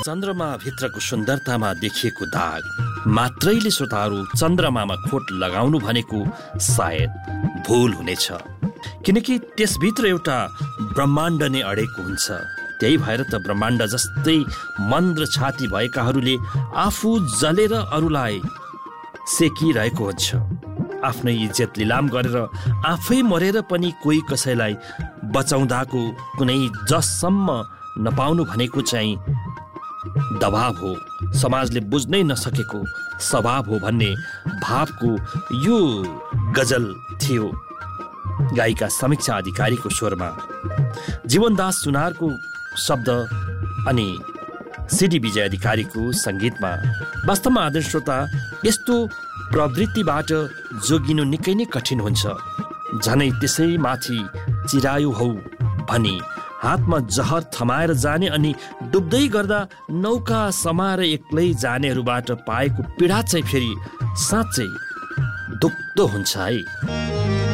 चन्द्रमा भित्रको सुन्दरतामा देखिएको दाग मात्रैले श्रोताहरू चन्द्रमामा खोट लगाउनु भनेको सायद भुल हुनेछ, किनकि त्यसभित्र एउटा ब्रह्माण्ड नै अडेको हुन्छ। त्यही भएर त ब्रह्माण्ड जस्तै मन्द्र छाती भएकाहरूले आफू जलेर अरूलाई सेकिरहेको हुन्छ। आफ्नै इज्जत लिलाम गरेर आफै मरेर पनि कोही कसैलाई बचाउँदाको कुनै जससम्म नपाउनु भनेको चाहिँ दबाव हो, समाजले बुझ्नै नसकेको स्वभाव हो भन्ने भावको यो गजल थियो गायिका समीक्षा अधिकारीको स्वरमा। जीवनदास सुनारको शब्द अनि सिडी विजय अधिकारीको सङ्गीतमा। वास्तवमा आदर्श श्रोता, यस्तो प्रवृत्तिबाट जोगिनु निकै नै कठिन हुन्छ। झनै त्यसै माथि चिरायु हौ भनी हातमा जहर थमाएर जाने अनि डुब्दै गर्दा नौका समाएर एक्लै जानेहरूबाट पाएको पीडा चाहिँ फेरि साँच्चै दुख्दो हुन्छ है।